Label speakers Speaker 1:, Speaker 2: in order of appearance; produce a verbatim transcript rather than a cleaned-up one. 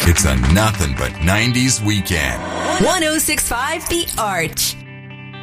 Speaker 1: It's a nothing but nineties weekend.
Speaker 2: one oh six point five The Arch.